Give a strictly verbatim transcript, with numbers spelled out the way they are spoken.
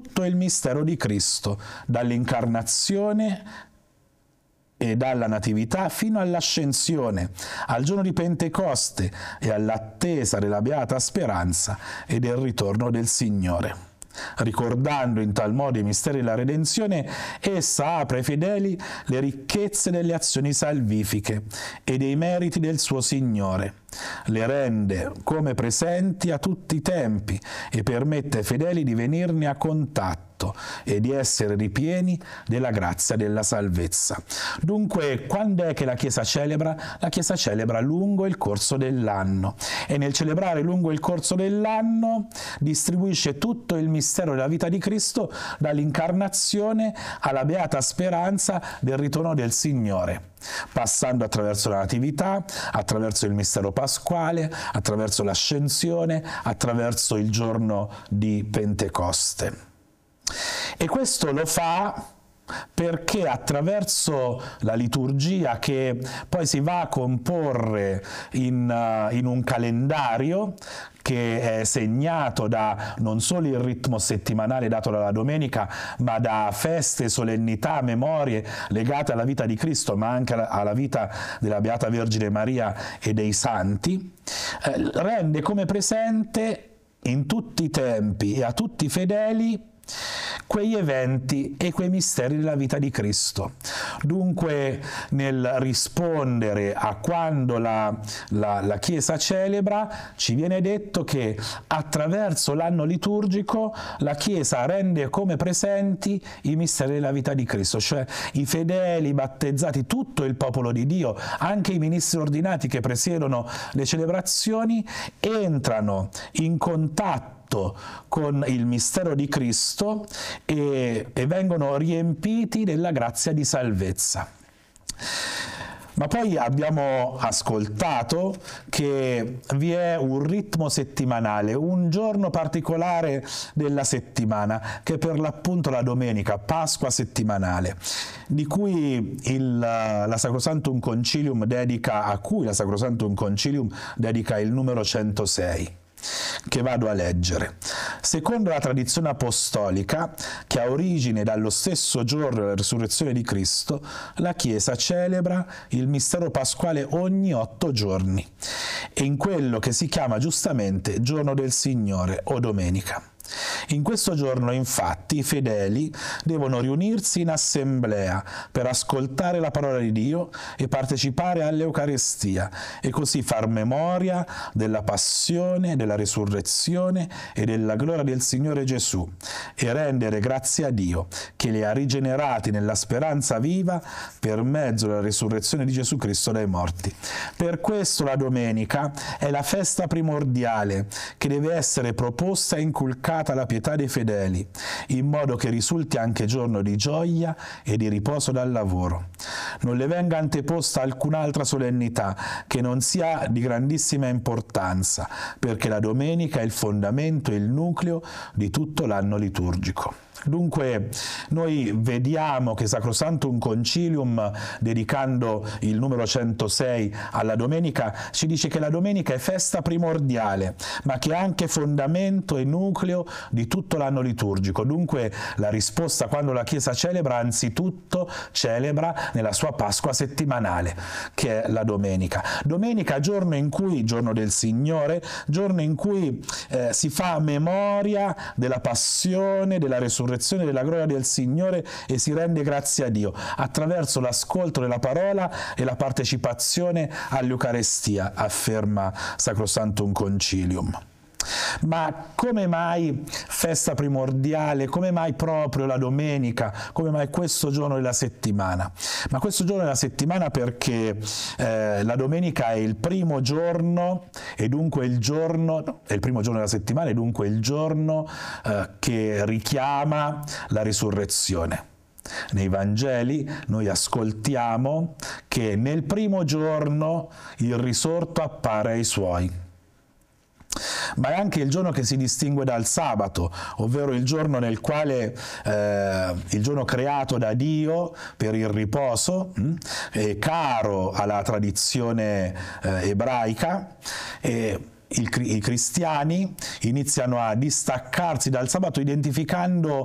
tutto il mistero di Cristo, dall'incarnazione e dalla natività fino all'ascensione, al giorno di Pentecoste e all'attesa della beata speranza e del ritorno del Signore. Ricordando in tal modo i misteri della redenzione, essa apre ai fedeli le ricchezze delle azioni salvifiche e dei meriti del suo Signore, le rende come presenti a tutti i tempi e permette ai fedeli di venirne a contatto e di essere ripieni della grazia della salvezza. Dunque, quando è che la Chiesa celebra? La Chiesa celebra lungo il corso dell'anno, e nel celebrare lungo il corso dell'anno distribuisce tutto il mistero della vita di Cristo, dall'incarnazione alla beata speranza del ritorno del Signore, passando attraverso la natività, attraverso il mistero pasquale, attraverso l'ascensione, attraverso il giorno di Pentecoste. E questo lo fa perché attraverso la liturgia, che poi si va a comporre in, uh, in un calendario che è segnato da non solo il ritmo settimanale dato dalla domenica, ma da feste, solennità, memorie legate alla vita di Cristo, ma anche alla, alla vita della Beata Vergine Maria e dei Santi, eh, rende come presente in tutti i tempi e a tutti i fedeli quegli eventi e quei misteri della vita di Cristo. Dunque, nel rispondere a quando la, la, la Chiesa celebra, ci viene detto che attraverso l'anno liturgico la Chiesa rende come presenti i misteri della vita di Cristo, cioè i fedeli, i battezzati, tutto il popolo di Dio, anche i ministri ordinati che presiedono le celebrazioni, entrano in contatto con il mistero di Cristo e, e vengono riempiti della grazia di salvezza. Ma poi abbiamo ascoltato che vi è un ritmo settimanale, un giorno particolare della settimana, che è per l'appunto la domenica, Pasqua settimanale, di cui il, la Sacrosanctum Concilium dedica, a cui la Sacrosanctum Concilium dedica il numero centosei. Che vado a leggere. Secondo la tradizione apostolica, che ha origine dallo stesso giorno della risurrezione di Cristo, la Chiesa celebra il mistero pasquale ogni otto giorni, e in quello che si chiama giustamente giorno del Signore o domenica. In questo giorno, infatti, i fedeli devono riunirsi in assemblea per ascoltare la parola di Dio e partecipare all'Eucaristia, e così far memoria della passione, della risurrezione e della gloria del Signore Gesù, e rendere grazie a Dio che li ha rigenerati nella speranza viva per mezzo della risurrezione di Gesù Cristo dai morti. Per questo la domenica è la festa primordiale che deve essere proposta e inculcata alla pietà dei fedeli, in modo che risulti anche giorno di gioia e di riposo dal lavoro. Non le venga anteposta alcun'altra solennità che non sia di grandissima importanza, perché la domenica è il fondamento e il nucleo di tutto l'anno liturgico. Dunque noi vediamo che Sacrosanctum Concilium, dedicando il numero centosei alla domenica, ci dice che la domenica è festa primordiale, ma che è anche fondamento e nucleo di tutto l'anno liturgico. Dunque la risposta, quando la Chiesa celebra, anzitutto celebra nella sua Pasqua settimanale, che è la domenica. Domenica, giorno in cui, giorno del Signore, giorno in cui eh, si fa memoria della passione, della resurrezione, della gloria del Signore, e si rende grazie a Dio attraverso l'ascolto della parola e la partecipazione all'Eucarestia, afferma Sacrosanctum Concilium. Ma come mai festa primordiale? Come mai proprio la domenica? Come mai questo giorno della settimana? Ma questo giorno della settimana perché eh, la domenica è il primo giorno, e dunque il giorno, è il primo giorno della settimana, e dunque il giorno eh, che richiama la risurrezione. Nei Vangeli noi ascoltiamo che nel primo giorno il risorto appare ai suoi. Ma è anche il giorno che si distingue dal sabato, ovvero il giorno nel quale, eh, il giorno creato da Dio per il riposo, mh, è caro alla tradizione eh, ebraica, e i cristiani iniziano a distaccarsi dal sabato identificando